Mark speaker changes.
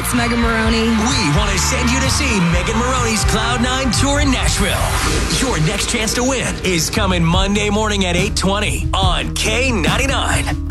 Speaker 1: it's Megan Maroney.
Speaker 2: We want to send you to see Megan Maroney's Cloud9 tour in Nashville. Your next chance to win is coming Monday morning at 8:20 on K99.